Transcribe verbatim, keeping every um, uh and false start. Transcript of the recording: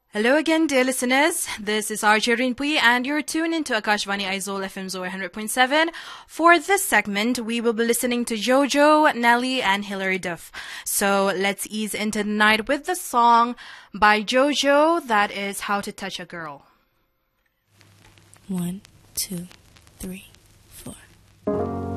Hello again, dear listeners. This is R J Rinpui, and you're tuned into Akashvani Aizawl F M Zoe one hundred point seven. For this segment, we will be listening to Jojo, Nelly, and Hilary Duff. So let's ease into the night with the song by Jojo, that is How to Touch a Girl. One, two, three.